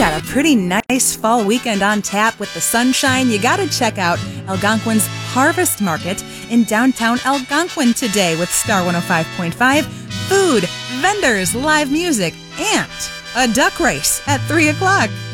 got a pretty nice fall weekend on tap with the sunshine, you gotta check out Algonquin's Harvest Market in downtown Algonquin today with Star 105.5, food, vendors, live music, and a duck race at 3 o'clock.